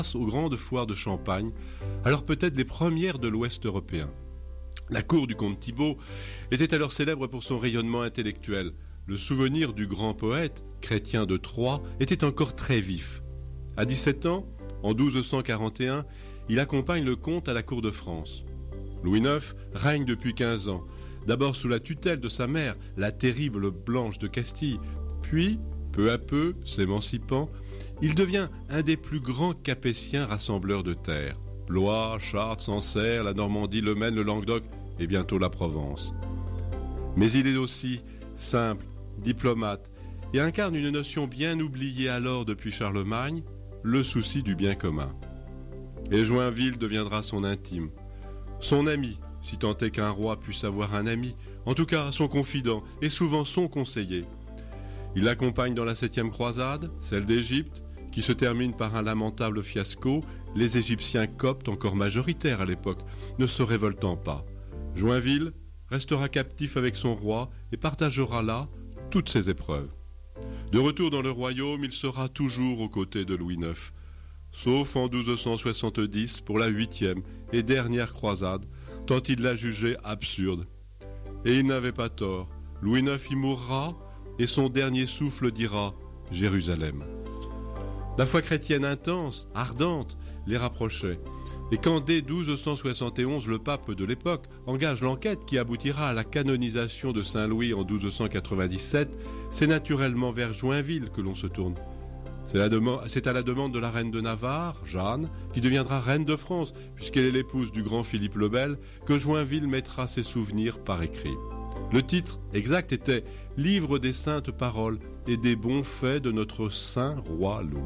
aux grandes foires de Champagne, alors peut-être les premières de l'Ouest européen. La cour du comte Thibaut était alors célèbre pour son rayonnement intellectuel. Le souvenir du grand poète, Chrétien de Troyes, était encore très vif. À 17 ans, en 1241, il accompagne le comte à la cour de France. Louis IX règne depuis 15 ans, d'abord sous la tutelle de sa mère, la terrible Blanche de Castille, puis, peu à peu, s'émancipant, il devient un des plus grands capétiens rassembleurs de terres. Blois, Chartres, Sancerre, la Normandie, le Maine, le Languedoc et bientôt la Provence. Mais il est aussi simple, diplomate et incarne une notion bien oubliée alors depuis Charlemagne, le souci du bien commun. Et Joinville deviendra son intime, son ami, si tant est qu'un roi puisse avoir un ami, en tout cas son confident et souvent son conseiller. Il l'accompagne dans la 7e croisade, celle d'Égypte, qui se termine par un lamentable fiasco, les Égyptiens coptes, encore majoritaires à l'époque, ne se révoltant pas. Joinville restera captif avec son roi et partagera là toutes ses épreuves. De retour dans le royaume, il sera toujours aux côtés de Louis IX, sauf en 1270 pour la 8e et dernière croisade, tant il l'a jugée absurde. Et il n'avait pas tort. Louis IX y mourra et son dernier souffle dira « Jérusalem ». La foi chrétienne intense, ardente, les rapprochait. Et quand dès 1271 le pape de l'époque engage l'enquête qui aboutira à la canonisation de Saint-Louis en 1297, c'est naturellement vers Joinville que l'on se tourne. C'est à la demande de la reine de Navarre, Jeanne, qui deviendra reine de France, puisqu'elle est l'épouse du grand Philippe le Bel, que Joinville mettra ses souvenirs par écrit. Le titre exact était « Livre des saintes paroles et des bons faits de notre saint roi Louis ».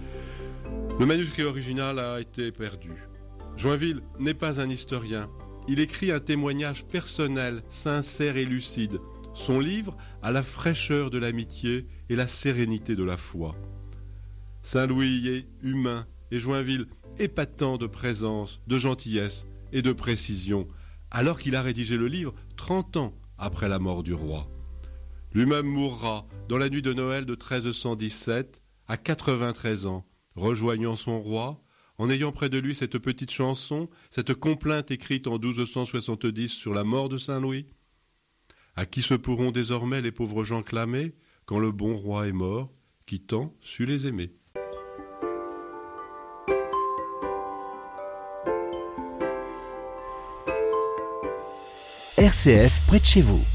Le manuscrit original a été perdu. Joinville n'est pas un historien. Il écrit un témoignage personnel, sincère et lucide. Son livre a la fraîcheur de l'amitié et la sérénité de la foi. Saint-Louis est humain et Joinville épatant de présence, de gentillesse et de précision, alors qu'il a rédigé le livre 30 ans après la mort du roi. Lui-même mourra dans la nuit de Noël de 1317 à 93 ans, rejoignant son roi, en ayant près de lui cette petite chanson, cette complainte écrite en 1270 sur la mort de Saint-Louis. À qui se pourront désormais les pauvres gens clamer, quand le bon roi est mort, qui tant sut les aimer. RCF près de chez vous.